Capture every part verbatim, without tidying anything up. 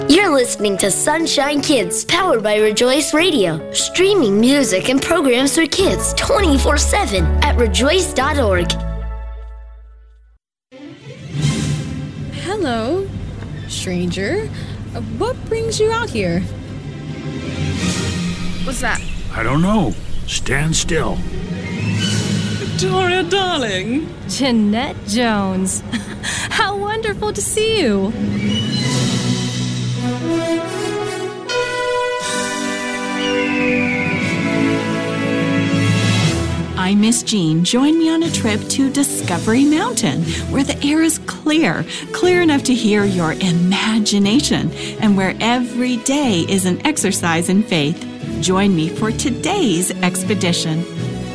You're listening to Sunshine Kids, powered by Rejoice Radio, streaming music and programs for kids twenty-four seven at rejoice dot org. Hello, stranger. Uh, what brings you out here? What's that? I don't know. Stand still. Victoria, darling. Jeanette Jones. How wonderful to see you. I'm Miss Jean. Join me on a trip to Discovery Mountain, where the air is clear, clear enough to hear your imagination, and where every day is an exercise in faith. Join me for today's expedition.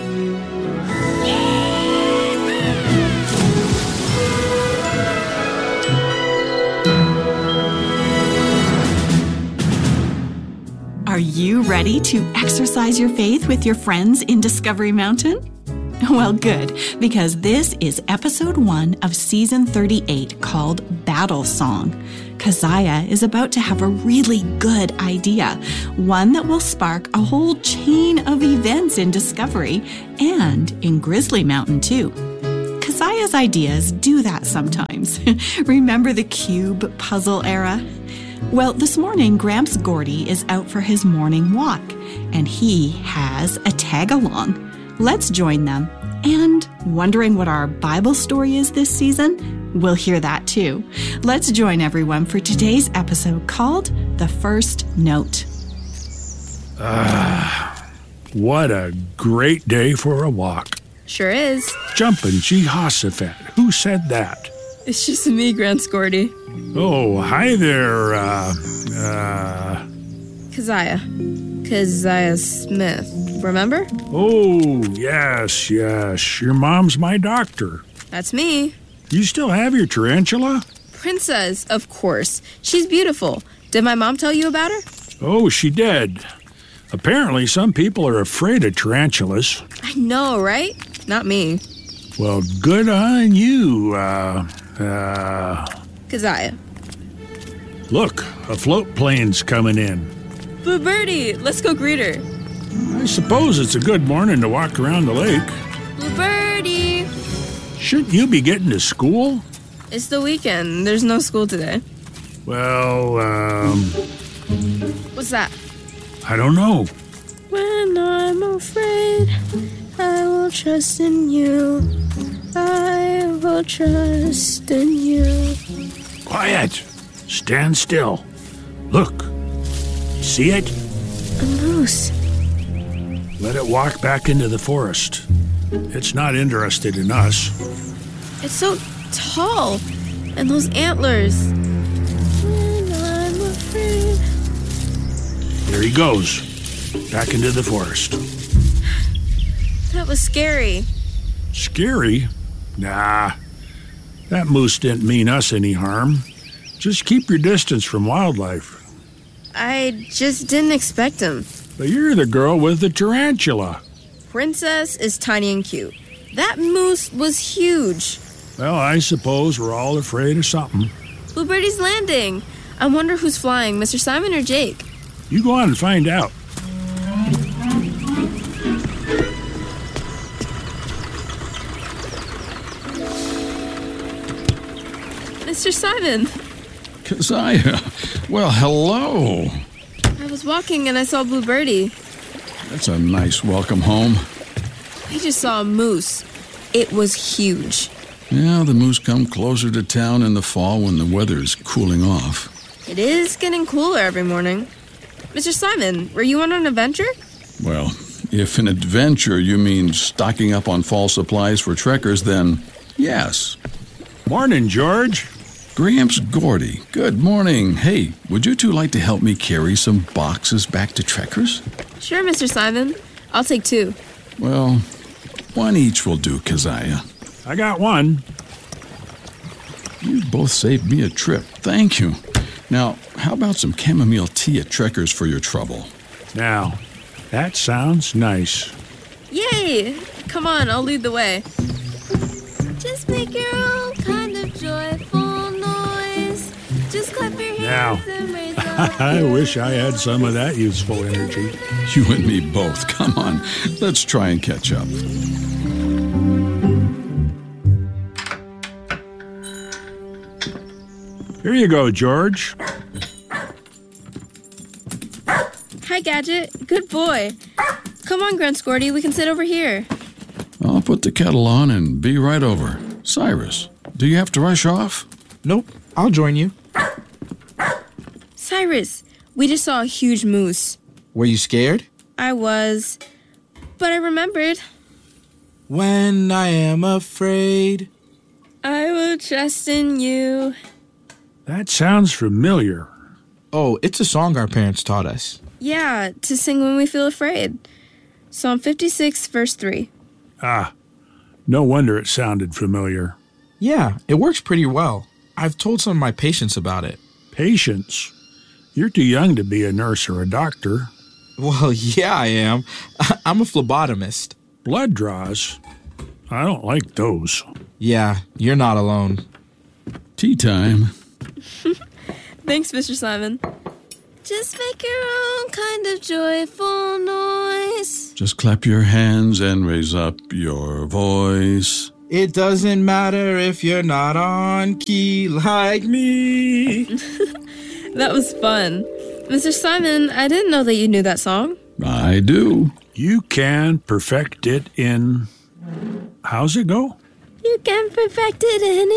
Are you ready to exercise your faith with your friends in Discovery Mountain? Well, good, because this is episode one of season thirty-eight called Battle Song. Keziah is about to have a really good idea, one that will spark a whole chain of events in Discovery and in Grizzly Mountain, too. Keziah's ideas do that sometimes. Remember the cube puzzle era? Well, this morning, Gramps Gordy is out for his morning walk, and he has a tag-along. Let's join them. And wondering what our Bible story is this season? We'll hear that too. Let's join everyone for today's episode called The First Note. Ah, what a great day for a walk. Sure is. Jumpin' Jehoshaphat. Who said that? It's just me, Gramps Gordy. Oh, hi there, uh, uh... Keziah. Keziah Smith. Remember? Oh, yes, yes. Your mom's my doctor. That's me. You still have your tarantula? Princess, of course. She's beautiful. Did my mom tell you about her? Oh, she did. Apparently, some people are afraid of tarantulas. I know, right? Not me. Well, good on you, uh, uh... Keziah. Look, a float plane's coming in. Blue Birdie, let's go greet her. I suppose it's a good morning to walk around the lake. Blue Birdie. Shouldn't you be getting to school? It's the weekend. There's no school today. Well, um... What's that? I don't know. When I'm afraid, I will trust in you. I will trust in you. Quiet. Stand still. Look. See it? A moose. Let it walk back into the forest. It's not interested in us. It's so tall. And those antlers. When I'm afraid. There he goes. Back into the forest. That was scary. Scary? Nah. That moose didn't mean us any harm. Just keep your distance from wildlife. I just didn't expect him. But you're the girl with the tarantula. Princess is tiny and cute. That moose was huge. Well, I suppose we're all afraid of something. Blue Birdie's landing. I wonder who's flying, Mister Simon or Jake? You go on and find out. Mister Simon. Keziah, well, hello. I was walking and I saw Blue Birdie. That's a nice welcome home. We just saw a moose. It was huge. Yeah, the moose come closer to town in the fall when the weather is cooling off. It is getting cooler every morning. Mister Simon, were you on an adventure? Well, if an adventure you mean stocking up on fall supplies for trekkers, then yes. Morning, George. Gramps Gordy, good morning. Hey, would you two like to help me carry some boxes back to trekkers? Sure, Mister Simon. I'll take two. Well, one each will do, Keziah. I got one. You both saved me a trip. Thank you. Now, how about some chamomile tea at Trekkers for your trouble? Now, that sounds nice. Yay! Come on, I'll lead the way. Just make your own kind of joyful noise. Just clap your hands Now, and raise I wish I had some of that useful energy. You and me both. Come on, let's try and catch up. Here you go, George. Hi, Gadget. Good boy. Come on, Grunt Squirty. We can sit over here. I'll put the kettle on and be right over. Cyrus, do you have to rush off? Nope, I'll join you. Cyrus, we just saw a huge moose. Were you scared? I was, but I remembered. When I am afraid. I will trust in you. That sounds familiar. Oh, it's a song our parents taught us. Yeah, to sing when we feel afraid. Psalm fifty-six, verse three. Ah, no wonder it sounded familiar. Yeah, it works pretty well. I've told some of my patients about it. Patience? You're too young to be a nurse or a doctor. Well, yeah, I am. I'm a phlebotomist. Blood draws? I don't like those. Yeah, you're not alone. Tea time. Thanks, Mister Simon. Just make your own kind of joyful noise. Just clap your hands and raise up your voice. It doesn't matter if you're not on key like me. That was fun. Mister Simon, I didn't know that you knew that song. I do. You can perfect it in... How's it go? You can perfect it in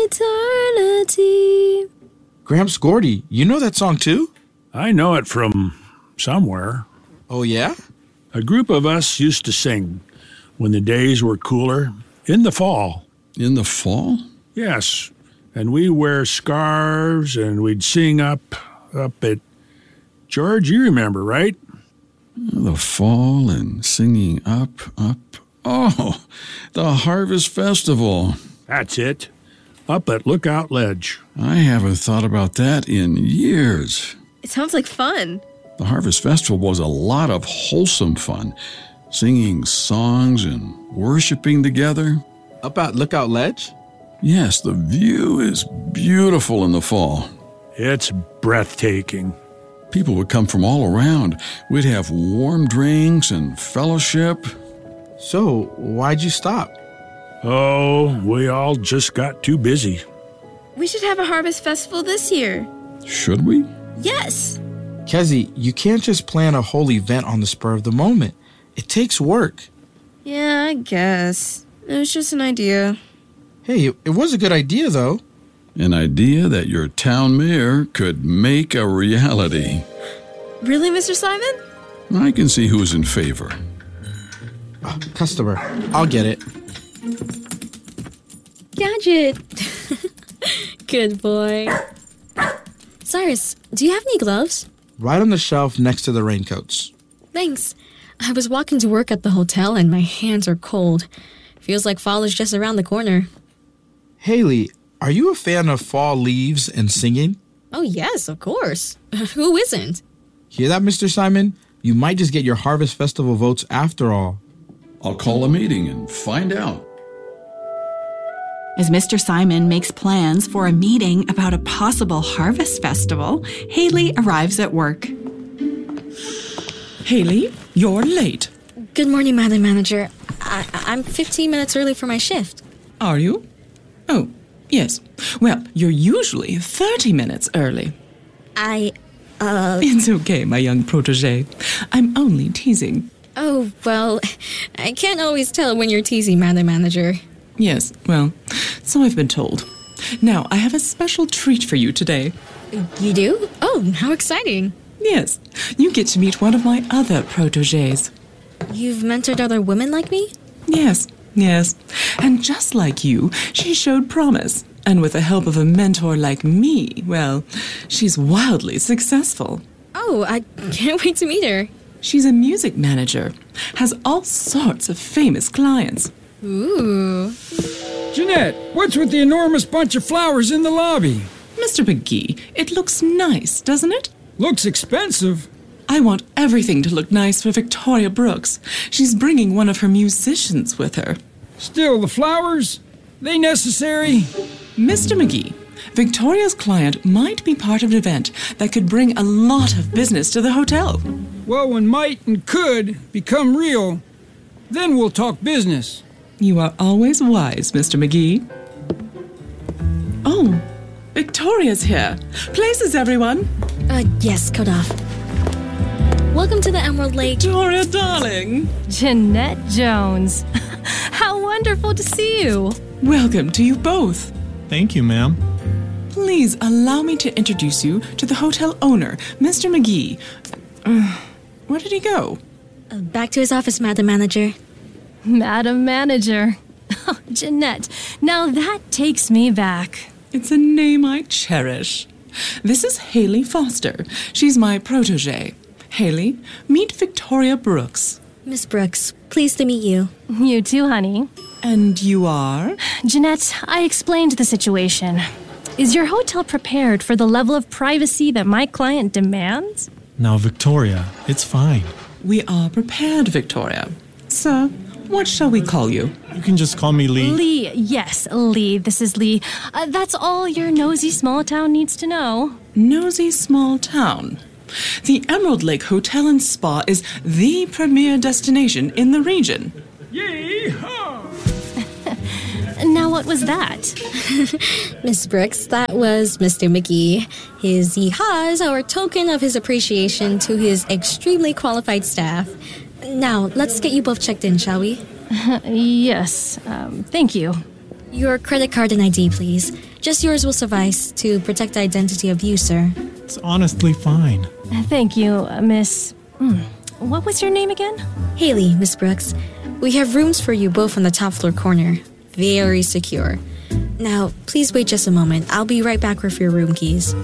eternity. Gramps Gordy, you know that song too? I know it from somewhere. Oh, yeah? A group of us used to sing when the days were cooler, in the fall. In the fall? Yes, and we wear scarves and we'd sing up, up at... George, you remember, right? The fall and singing up, up. Oh, the Harvest Festival. That's it. Up at Lookout Ledge. I haven't thought about that in years. It sounds like fun. The Harvest Festival was a lot of wholesome fun. Singing songs and worshiping together. Up at Lookout Ledge? Yes, the view is beautiful in the fall. It's breathtaking. People would come from all around. We'd have warm drinks and fellowship. So, why'd you stop? Oh, we all just got too busy. We should have a harvest festival this year. Should we? Yes. Kezzy, you can't just plan a whole event on the spur of the moment. It takes work. Yeah, I guess. It was just an idea. Hey, it, it was a good idea, though. An idea that your town mayor could make a reality. Really, Mister Simon? I can see who's in favor. Uh, customer, I'll get it. Gadget. Good boy. Cyrus, do you have any gloves? Right on the shelf next to the raincoats. Thanks. I was walking to work at the hotel and my hands are cold. Feels like fall is just around the corner. Haley, are you a fan of fall leaves and singing? Oh, yes, of course. Who isn't? Hear that, Mister Simon? You might just get your Harvest Festival votes after all. I'll call a meeting and find out. As Mister Simon makes plans for a meeting about a possible harvest festival, Haley arrives at work. Haley, you're late. Good morning, Madam Manager. I- I'm fifteen minutes early for my shift. Are you? Oh, yes. Well, you're usually thirty minutes early. I, uh... It's okay, my young protege. I'm only teasing. Oh, well, I can't always tell when you're teasing, Madam Manager. Yes, well, so I've been told. Now, I have a special treat for you today. You do? Oh, how exciting. Yes, you get to meet one of my other proteges. You've mentored other women like me? Yes, yes. And just like you, she showed promise. And with the help of a mentor like me, well, she's wildly successful. Oh, I can't wait to meet her. She's a music manager, has all sorts of famous clients. Ooh. Jeanette, what's with the enormous bunch of flowers in the lobby? Mister McGee, it looks nice, doesn't it? Looks expensive. I want everything to look nice for Victoria Brooks. She's bringing one of her musicians with her. Still, the flowers? They necessary? Mister McGee, Victoria's client might be part of an event that could bring a lot of business to the hotel. Well, when might and could become real, then we'll talk business. You are always wise, Mister McGee. Oh, Victoria's here. Places, everyone. Uh, yes, cut off. Welcome to the Emerald Lake. Victoria, darling. Jeanette Jones. How wonderful to see you. Welcome to you both. Thank you, ma'am. Please allow me to introduce you to the hotel owner, Mister McGee. Uh, where did he go? Uh, back to his office, Madam Manager. Madam Manager. Oh, Jeanette, now that takes me back. It's a name I cherish. This is Haley Foster. She's my protege. Haley, meet Victoria Brooks. Miss Brooks, pleased to meet you. You too, honey. And you are? Jeanette, I explained the situation. Is your hotel prepared for the level of privacy that my client demands? Now, Victoria, it's fine. We are prepared, Victoria. Sir, what shall we call you? You can just call me Lee. Lee, yes, Lee. This is Lee. Uh, that's all your nosy small town needs to know. Nosy small town. The Emerald Lake Hotel and Spa is the premier destination in the region. Yee-haw! Now, what was that? Miss Brooks, that was Mister McGee. His yeehaw is our token of his appreciation to his extremely qualified staff. Now, let's get you both checked in, shall we? Yes, um, thank you. Your credit card and I D, please. Just yours will suffice to protect the identity of you, sir. It's honestly fine. Thank you, uh, Miss... Hmm, what was your name again? Haley, Miss Brooks. We have rooms for you both on the top floor corner. Very secure. Now, please wait just a moment. I'll be right back with your room keys.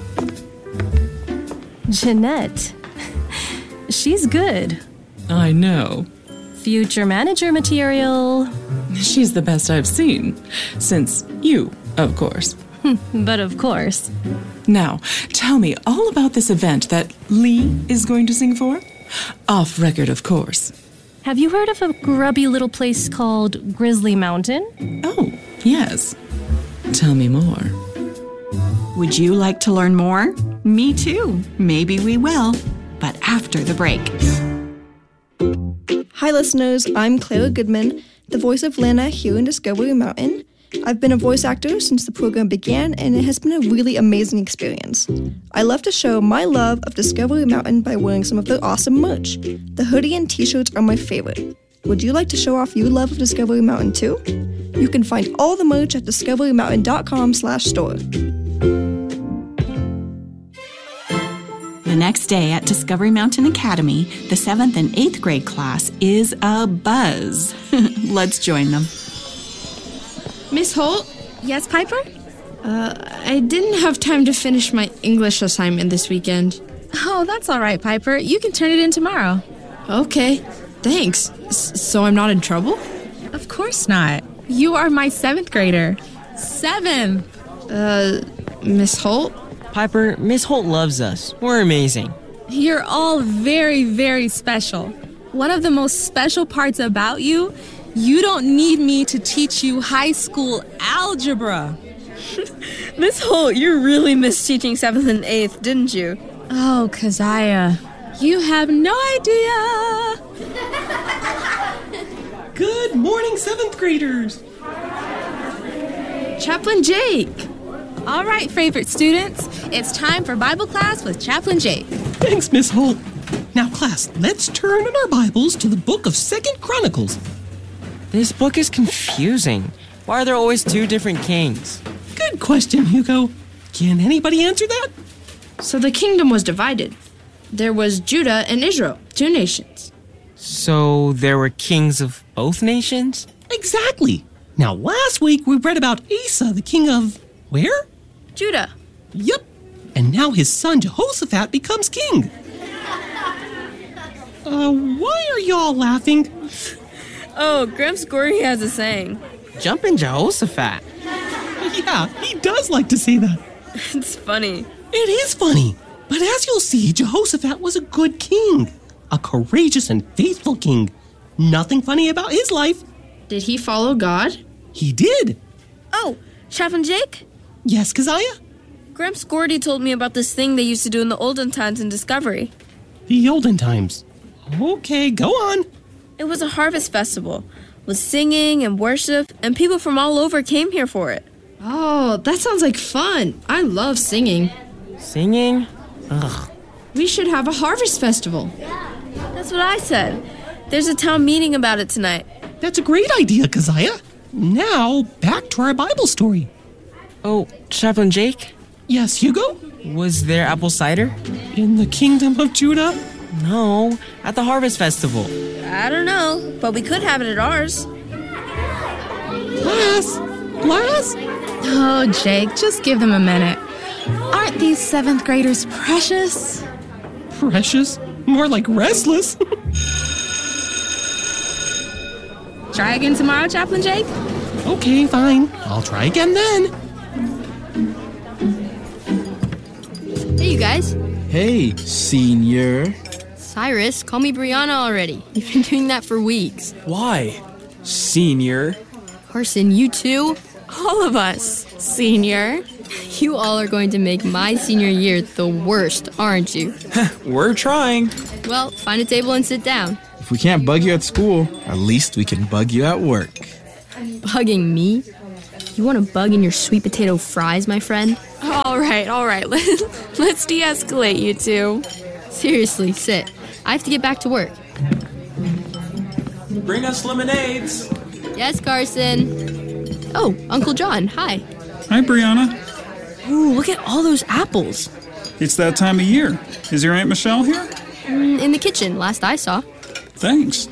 Jeanette. She's good. I know. Future manager material. She's the best I've seen. Since you, of course. But of course. Now, tell me all about this event that Lee is going to sing for. Off record, of course. Have you heard of a grubby little place called Grizzly Mountain? Oh, yes. Tell me more. Would you like to learn more? Me too. Maybe we will. But after the break. Hi, listeners. I'm Clara Goodman, the voice of Lana here in Discovery Mountain. I've been a voice actor since the program began, and it has been a really amazing experience. I love to show my love of Discovery Mountain by wearing some of their awesome merch. The hoodie and t-shirts are my favorite. Would you like to show off your love of Discovery Mountain too? You can find all the merch at discovery mountain dot com slash store. The next day at Discovery Mountain Academy, the seventh and eighth grade class is a buzz. Let's join them. Miss Holt? Yes, Piper? Uh, I didn't have time to finish my English assignment this weekend. Oh, that's all right, Piper. You can turn it in tomorrow. Okay, thanks. S- so I'm not in trouble? Of course not. You are my seventh grader. Seventh! Uh, Miss Holt? Piper, Miss Holt loves us. We're amazing. You're all very, very special. One of the most special parts about you, you don't need me to teach you high school algebra. Miss Holt, you really missed teaching seventh and eighth, didn't you? Oh, Keziah, you have no idea. Good morning, seventh graders. Chaplain Jake. All right, favorite students, it's time for Bible class with Chaplain Jake. Thanks, Miss Holt. Now, class, let's turn in our Bibles to the book of Second Chronicles. This book is confusing. Why are there always two different kings? Good question, Hugo. Can anybody answer that? So the kingdom was divided. There was Judah and Israel, two nations. So there were kings of both nations? Exactly. Now, last week we read about Asa, the king of... where? Judah. Yep. And now his son Jehoshaphat becomes king. Uh, why are y'all laughing? Oh, Gramps Gorey has a saying. Jumpin' Jehoshaphat. Yeah, he does like to say that. It's funny. It is funny. But as you'll see, Jehoshaphat was a good king. A courageous and faithful king. Nothing funny about his life. Did he follow God? He did. Oh, Chaplain Jake? Yes, Keziah? Gramps Gordy told me about this thing they used to do in the olden times in Discovery. The olden times. Okay, go on. It was a harvest festival with singing and worship, and people from all over came here for it. Oh, that sounds like fun. I love singing. Singing? Ugh. We should have a harvest festival. That's what I said. There's a town meeting about it tonight. That's a great idea, Keziah. Now, back to our Bible story. Oh, Chaplain Jake? Yes, Hugo? Was there apple cider? In the kingdom of Judah? No, at the harvest festival. I don't know, but we could have it at ours. Glass! Glass! Oh, Jake, just give them a minute. Aren't these seventh graders precious? Precious? More like restless. Try again tomorrow, Chaplain Jake? Okay, fine. I'll try again then. Hey, you guys. Hey, senior. Cyrus, call me Brianna already. You've been doing that for weeks. Why? Senior. Carson, you too? All of us, senior. You all are going to make my senior year the worst, aren't you? We're trying. Well, find a table and sit down. If we can't bug you at school, at least we can bug you at work. Bugging me? You want to bug in your sweet potato fries, my friend? All right, all right. Let's de-escalate, you two. Seriously, sit. I have to get back to work. Bring us lemonades. Yes, Carson. Oh, Uncle John, hi. Hi, Brianna. Ooh, look at all those apples. It's that time of year. Is your Aunt Michelle here? Mm, in the kitchen, last I saw. Thanks.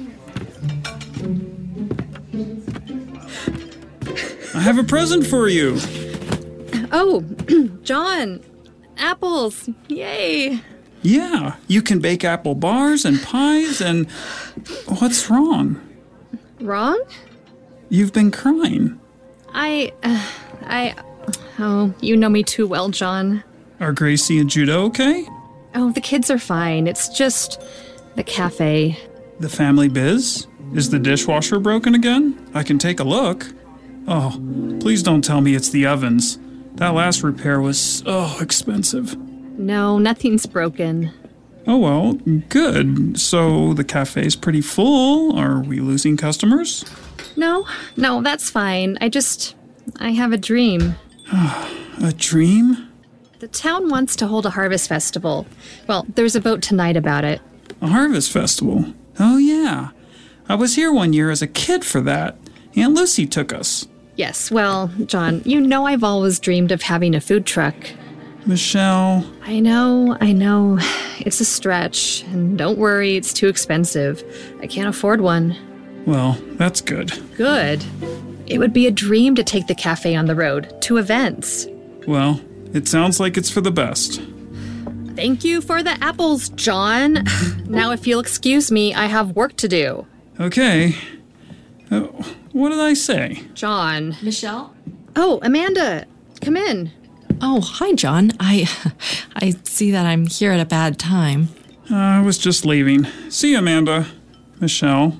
I have a present for you. Oh, John. Apples. Yay. Yeah, you can bake apple bars and pies and... What's wrong? Wrong? You've been crying. I... Uh, I... Oh, you know me too well, John. Are Gracie and Judah okay? Oh, the kids are fine. It's just the cafe. The family biz? Is the dishwasher broken again? I can take a look. Oh, please don't tell me it's the ovens. That last repair was so expensive. No, nothing's broken. Oh, well, good. So the cafe's pretty full. Are we losing customers? No, no, that's fine. I just... I have a dream. A dream? The town wants to hold a harvest festival. Well, there's a vote tonight about it. A harvest festival? Oh, yeah. I was here one year as a kid for that. Aunt Lucy took us. Yes, well, John, you know I've always dreamed of having a food truck. Michelle. I know, I know. It's a stretch. And don't worry, it's too expensive. I can't afford one. Well, that's good. Good. It would be a dream to take the cafe on the road, to events. Well, it sounds like it's for the best. Thank you for the apples, John. Now, if you'll excuse me, I have work to do. Okay. Uh, what did I say? John. Michelle? Oh, Amanda. Come in. Oh, hi, John. I I see that I'm here at a bad time. Uh, I was just leaving. See you, Amanda. Michelle.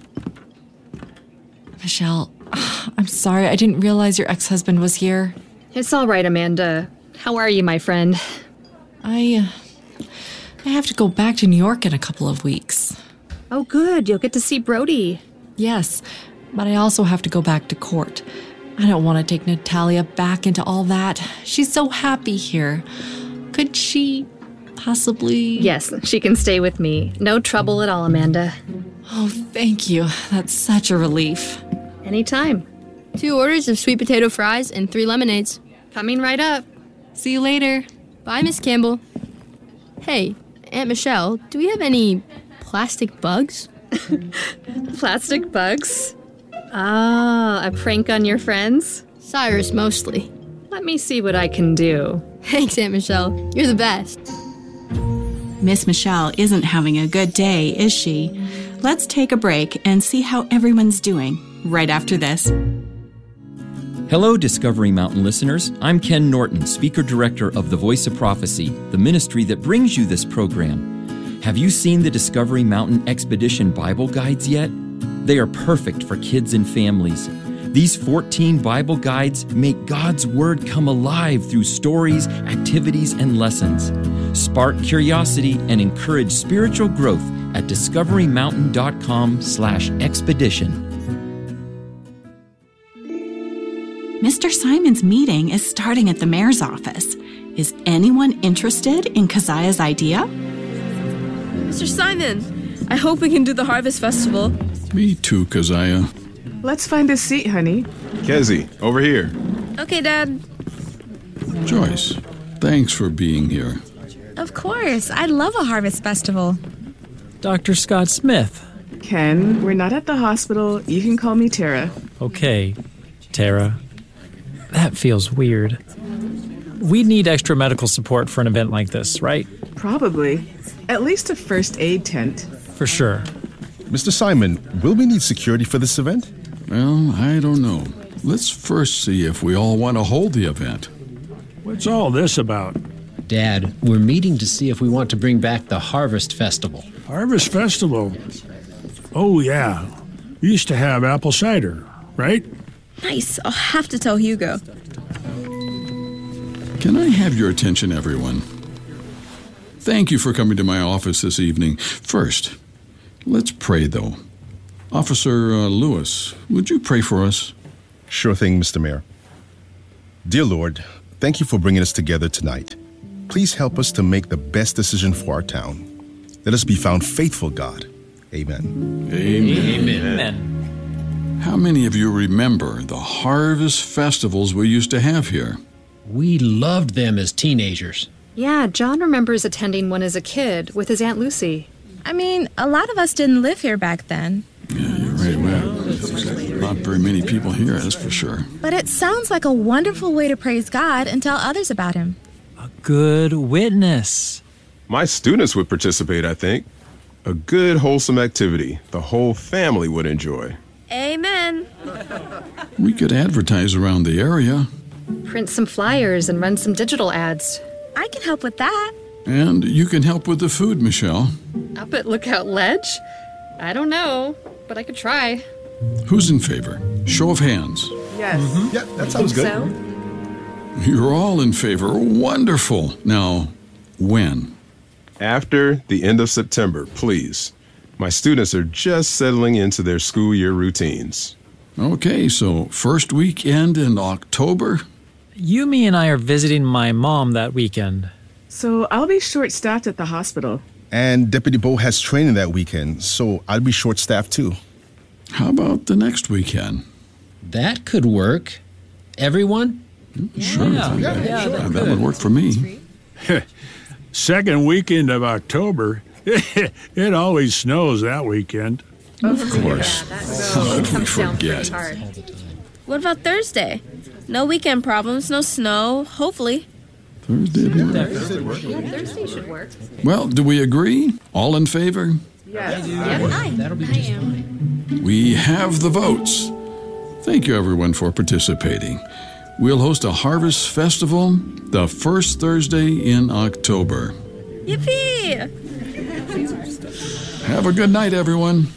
Michelle, I'm sorry. I didn't realize your ex-husband was here. It's all right, Amanda. How are you, my friend? I, uh, I have to go back to New York in a couple of weeks. Oh, good. You'll get to see Brody. Yes, but I also have to go back to court. I don't want to take Natalia back into all that. She's so happy here. Could she possibly... Yes, she can stay with me. No trouble at all, Amanda. Oh, thank you. That's such a relief. Anytime. Two orders of sweet potato fries and three lemonades. Coming right up. See you later. Bye, Miss Campbell. Hey, Aunt Michelle, do we have any plastic bugs? Plastic bugs? Ah, a prank on your friends? Cyrus, mostly. Let me see what I can do. Thanks, Aunt Michelle. You're the best. Miss Michelle isn't having a good day, is she? Let's take a break and see how everyone's doing right after this. Hello, Discovery Mountain listeners. I'm Ken Norton, Speaker Director of The Voice of Prophecy, the ministry that brings you this program. Have you seen the Discovery Mountain Expedition Bible Guides yet? They are perfect for kids and families. These fourteen Bible guides make God's Word come alive through stories, activities, and lessons. Spark curiosity and encourage spiritual growth at discoverymountain.com slash expedition. Mister Simon's meeting is starting at the mayor's office. Is anyone interested in Keziah's idea? Mister Simon, I hope we can do the Harvest Festival. Me too, Keziah. Let's find a seat, honey. Kezi, over here. Okay, Dad. Joyce, thanks for being here. Of course. I love a harvest festival. Doctor Scott Smith. Ken, we're not at the hospital. You can call me Tara. Okay, Tara. That feels weird. We need extra medical support for an event like this, right? Probably. At least a first aid tent. For sure. Mister Simon, will we need security for this event? Well, I don't know. Let's first see if we all want to hold the event. What's all this about? Dad, we're meeting to see if we want to bring back the Harvest Festival. Harvest Festival? Oh, yeah. We used to have apple cider, right? Nice. I'll have to tell Hugo. Can I have your attention, everyone? Thank you for coming to my office this evening. First, let's pray, though. Officer uh, Lewis, would you pray for us? Sure thing, Mister Mayor. Dear Lord, thank you for bringing us together tonight. Please help us to make the best decision for our town. Let us be found faithful, God. Amen. Amen. Amen. How many of you remember the harvest festivals we used to have here? We loved them as teenagers. Yeah, John remembers attending one as a kid with his Aunt Lucy. I mean, a lot of us didn't live here back then. Yeah, you're right. Well, not very many people here, that's for sure. But it sounds like a wonderful way to praise God and tell others about Him. A good witness. My students would participate, I think. A good, wholesome activity the whole family would enjoy. Amen. We could advertise around the area. Print some flyers and run some digital ads. I can help with that. And you can help with the food, Michelle. Up at Lookout Ledge? I don't know, but I could try. Who's in favor? Show of hands. Yes. Mm-hmm. Yeah, that sounds good. So? You're all in favor. Wonderful. Now, when? After the end of September, please. My students are just settling into their school year routines. Okay, so first weekend in October? Yumi and I are visiting my mom that weekend. So I'll be short-staffed at the hospital. And Deputy Bo has training that weekend, so I'll be short-staffed too. How about the next weekend? That could work. Everyone? Sure. Yeah, yeah, yeah, sure. that That could. would work for me. Second weekend of October. It always snows that weekend. Of course. How could we forget? What about Thursday? No weekend problems, no snow, hopefully. Thursday would work. Yeah, Thursday should work. Well, do we agree? All in favor? Yes. Yeah, That'll be just fine. We have the votes. Thank you, everyone, for participating. We'll host a harvest festival the first Thursday in October. Yippee! Have a good night, everyone.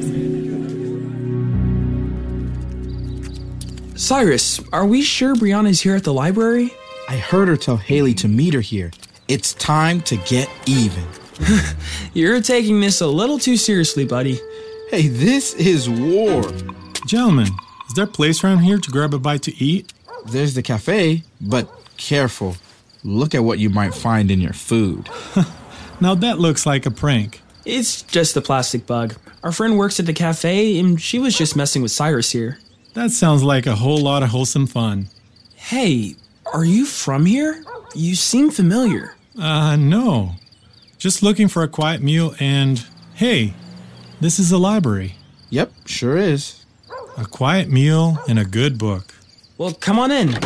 Cyrus, are we sure Brianna's here at the library? I heard her tell Haley to meet her here. It's time to get even. You're taking this a little too seriously, buddy. Hey, this is war. Gentlemen, is there a place around here to grab a bite to eat? There's the cafe, but careful. Look at what you might find in your food. Now that looks like a prank. It's just a plastic bug. Our friend works at the cafe, and she was just messing with Cyrus here. That sounds like a whole lot of wholesome fun. Hey, are you from here? You seem familiar. Uh, no. Just looking for a quiet meal and, hey, this is a library. Yep, sure is. A quiet meal and a good book. Well, come on in.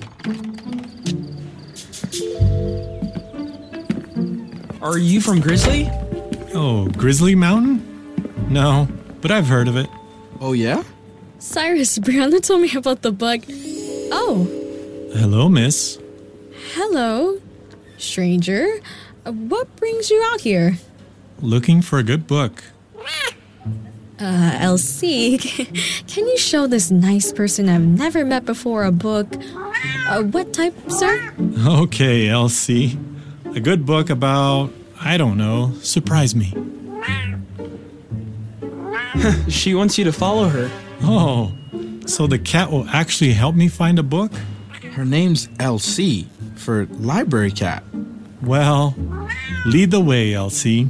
Are you from Grizzly? Oh, Grizzly Mountain? No, but I've heard of it. Oh, yeah? Cyrus, Brianna told me about the bug. Oh, Hello, miss. hello, stranger. Uh, What brings you out here? Looking for a good book. Uh, Elsie, can you show this nice person I've never met before a book? Uh, what type, sir? Okay, Elsie. A good book about, I don't know, surprise me. She wants you to follow her. Oh, so the cat will actually help me find a book? Her name's Elsie, for library cat. Well, lead the way, Elsie.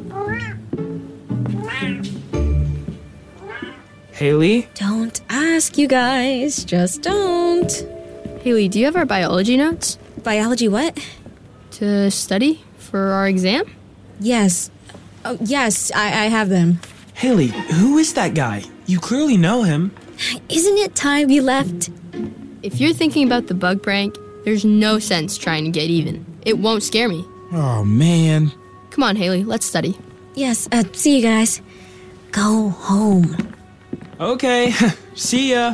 Haley? Don't ask, you guys. Just don't. Haley, do you have our biology notes? Biology what? To study for our exam? Yes. Oh, yes, I, I have them. Haley, who is that guy? You clearly know him. Isn't it time you left? If you're thinking about the bug prank, there's no sense trying to get even. It won't scare me. Oh, man. Come on, Haley, let's study. Yes, uh, see you guys. Go home. Okay, see ya.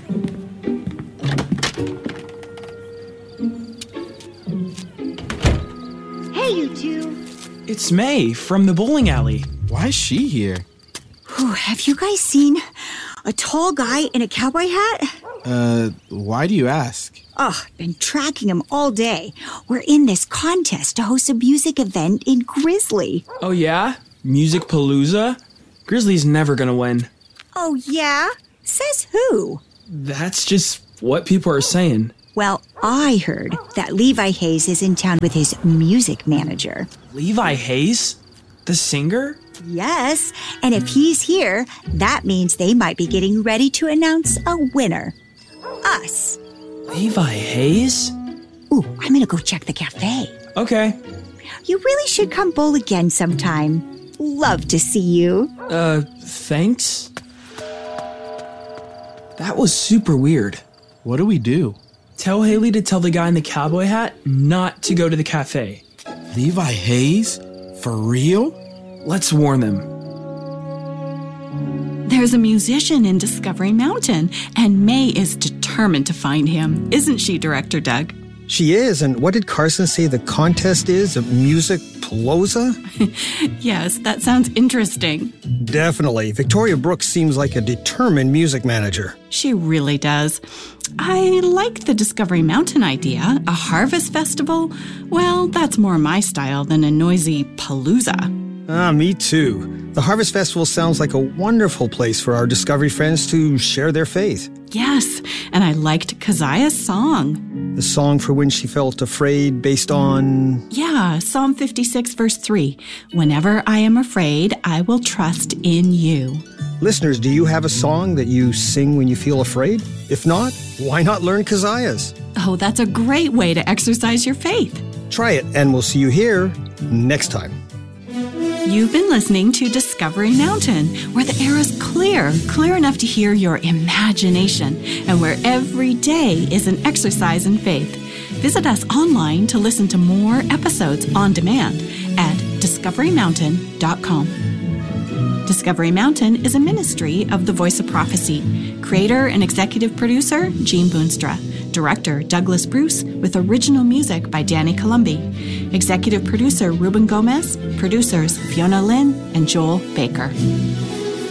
Hey, you two. It's May from the bowling alley. Why is she here? Whew, have you guys seen a tall guy in a cowboy hat? Uh, why do you ask? Oh, been tracking him all day. We're in this contest to host a music event in Grizzly. Oh, yeah? Music Palooza? Grizzly's never gonna win. Oh, yeah? Says who? That's just what people are saying. Well, I heard that Levi Hayes is in town with his music manager. Levi Hayes? The singer? Yes, and if he's here, that means they might be getting ready to announce a winner. Us. Levi Hayes? Ooh, I'm gonna go check the cafe. Okay. You really should come bowl again sometime. Love to see you. Uh, thanks? That was super weird. What do we do? Tell Haley to tell the guy in the cowboy hat not to go to the cafe. Levi Hayes? For real? Let's warn them. There's a musician in Discovery Mountain, and May is determined to find him. Isn't she, Director Doug? She is, and what did Carson say the contest is? A music palooza? Yes, that sounds interesting. Definitely. Victoria Brooks seems like a determined music manager. She really does. I like the Discovery Mountain idea. A harvest festival? Well, that's more my style than a noisy palooza. Ah, me too. The Harvest Festival sounds like a wonderful place for our Discovery friends to share their faith. Yes, and I liked Keziah's song. The song for when she felt afraid based on... Yeah, Psalm fifty-six, verse three. Whenever I am afraid, I will trust in you. Listeners, do you have a song that you sing when you feel afraid? If not, why not learn Keziah's? Oh, that's a great way to exercise your faith. Try it, and we'll see you here next time. You've been listening to Discovery Mountain, where the air is clear, clear enough to hear your imagination, and where every day is an exercise in faith. Visit us online to listen to more episodes on demand at discovery mountain dot com. Discovery Mountain is a ministry of the Voice of Prophecy. Creator and executive producer, Gene Boonstra. Director, Douglas Bruce, with original music by Danny Columbi. Executive producer, Ruben Gomez. Producers, Fiona Lynn and Joel Baker.